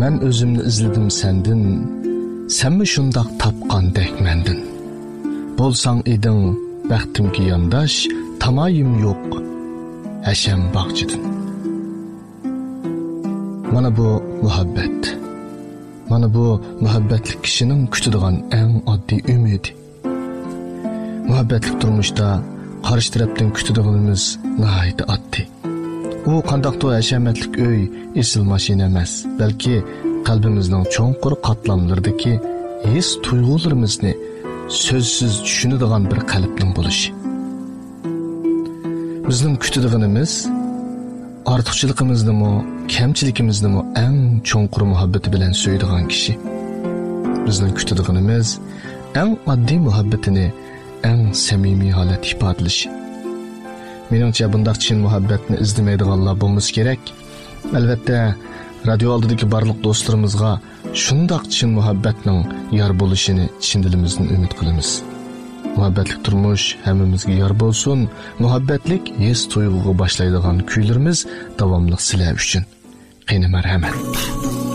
Men özümni izledim sendin, senmi şundaq tapqandek mendin. Bolsang edin baxtimki yandaş, tamayim yok həşəm bağçıdın. Mana bu muhabbet. Mana bu muhabbetlik kişinin kütüdüğün en addi ümidi. Muhabbetlik durmuşda qarşı tərəfdən kütüdüğümüz nəhayət addi. O qandaqda həşəmətlik öy esil maşina emas, bəlkə qalbimizning cho'nqur qatlamlaridagi his tuyg'ularimizni sözsüz tushunadigan bir qalbning bo'lishi. Bizning kutadiganimiz ortiqchiligimiznimi, kamchiligimiznimi eng cho'nqur muhabbati bilan so'yadigan kishi. Bizning kutadiganimiz eng oddiy muhabbatini eng samimiy holatda ifodalashi. Meningcha bundaq chin muhabbatni izlamaydiganlar bo'lmasa kerak. Albatta, radio oldidagi barliq do'stlarimizga shundaq chin muhabbatning yor bo'lishini chin dilimizdan umid qilamiz. Muhabbatlik turmush hammamizga yor bo'lsin. Muhabbatlik his tuyg'uga boshlaydigan kuylarimiz davomli sizlar uchun. Qani marhamat.